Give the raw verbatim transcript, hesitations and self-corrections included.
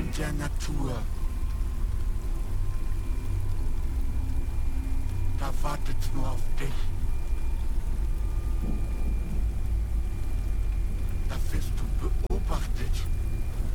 Kind der Natur. Da wartet's nur auf dich.